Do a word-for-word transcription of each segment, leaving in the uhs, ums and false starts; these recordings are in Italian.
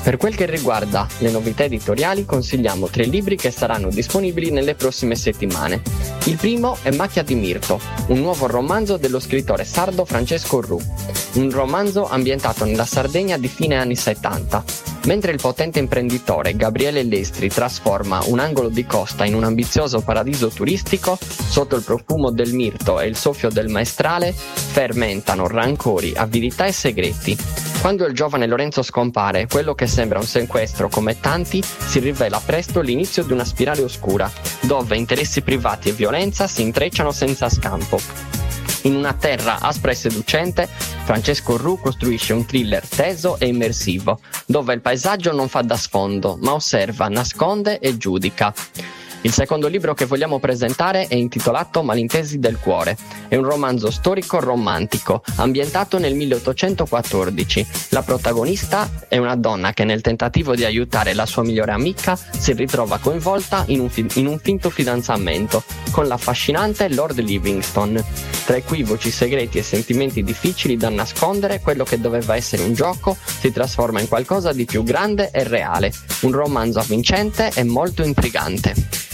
Per quel che riguarda le novità editoriali, consigliamo tre libri che saranno disponibili nelle prossime settimane. Il primo è Macchia di Mirto, un nuovo romanzo dello scrittore sardo Francesco Ru, un romanzo ambientato nella Sardegna di fine anni settanta. Mentre il potente imprenditore Gabriele Lestri trasforma un angolo di costa in un ambizioso paradiso turistico, sotto il profumo del mirto e il soffio del maestrale fermentano rancori, avidità e segreti. Quando il giovane Lorenzo scompare, quello che sembra un sequestro come tanti si rivela presto l'inizio di una spirale oscura, dove interessi privati e violenza si intrecciano senza scampo. In una terra aspra e seducente, Francesco Ru costruisce un thriller teso e immersivo, dove il paesaggio non fa da sfondo, ma osserva, nasconde e giudica. Il secondo libro che vogliamo presentare è intitolato Malintesi del cuore. È un romanzo storico-romantico, ambientato nel milleottocentoquattordici. La protagonista è una donna che nel tentativo di aiutare la sua migliore amica si ritrova coinvolta in un, fi- in un finto fidanzamento con l'affascinante Lord Livingston. Tra equivoci, segreti e sentimenti difficili da nascondere, quello che doveva essere un gioco si trasforma in qualcosa di più grande e reale. Un romanzo avvincente e molto intrigante.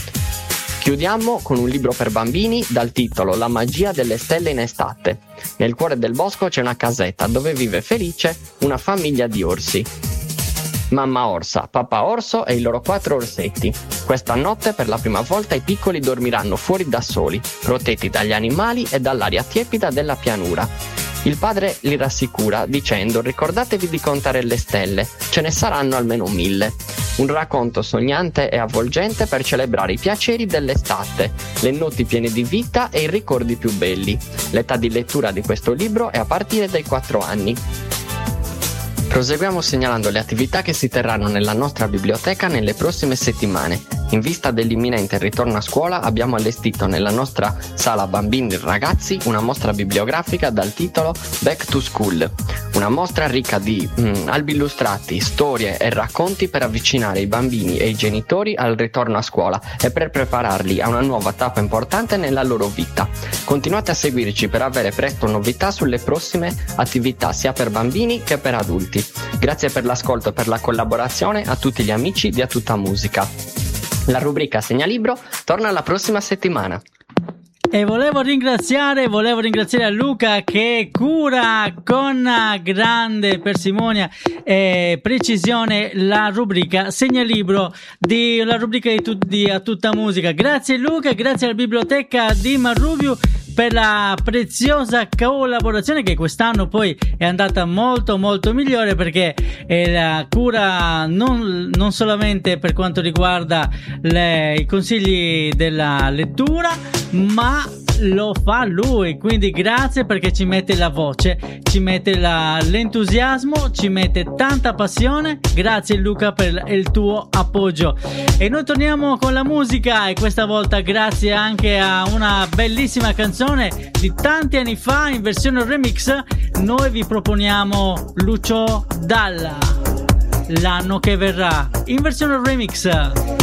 Chiudiamo con un libro per bambini dal titolo La magia delle stelle in estate. Nel cuore del bosco c'è una casetta dove vive felice una famiglia di orsi. Mamma orsa, papà orso e i loro quattro orsetti. Questa notte per la prima volta i piccoli dormiranno fuori da soli, protetti dagli animali e dall'aria tiepida della pianura. Il padre li rassicura dicendo: ricordatevi di contare le stelle, ce ne saranno almeno mille. Un racconto sognante e avvolgente per celebrare i piaceri dell'estate, le notti piene di vita e i ricordi più belli. L'età di lettura di questo libro è a partire dai quattro anni. Proseguiamo segnalando le attività che si terranno nella nostra biblioteca nelle prossime settimane. In vista dell'imminente ritorno a scuola abbiamo allestito nella nostra sala bambini e ragazzi una mostra bibliografica dal titolo Back to School. Una mostra ricca di mm, albi illustrati, storie e racconti per avvicinare i bambini e i genitori al ritorno a scuola e per prepararli a una nuova tappa importante nella loro vita. Continuate a seguirci per avere presto novità sulle prossime attività sia per bambini che per adulti. Grazie per l'ascolto e per la collaborazione a tutti gli amici di A Tutta Musica. La rubrica Segnalibro torna la prossima settimana. E volevo ringraziare, volevo ringraziare a Luca che cura con grande parsimonia e precisione la rubrica Segnalibro di la rubrica di, tu, di A Tutta Musica. Grazie Luca, grazie alla biblioteca di Marrubiu per la preziosa collaborazione che quest'anno poi è andata molto molto migliore, perché è la cura non, non solamente per quanto riguarda le, i consigli della lettura, ma lo fa lui, quindi grazie perché ci mette la voce, ci mette la, l'entusiasmo, ci mette tanta passione. Grazie Luca per il tuo appoggio. E noi torniamo con la musica, e questa volta grazie anche a una bellissima canzone di tanti anni fa in versione remix. Noi vi proponiamo Lucio Dalla, L'anno che verrà, in versione remix.